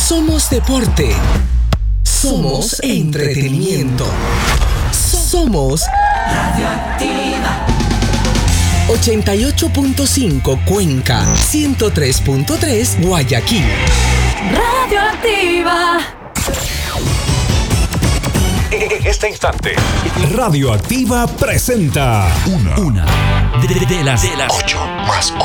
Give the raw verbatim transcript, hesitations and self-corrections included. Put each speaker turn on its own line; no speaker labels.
Somos deporte. Somos entretenimiento. Somos Radioactiva. ochenta y ocho punto cinco Cuenca, ciento tres punto tres Guayaquil.
Radioactiva.
En este instante, Radioactiva presenta
Una, una de, de las, de las
ocho más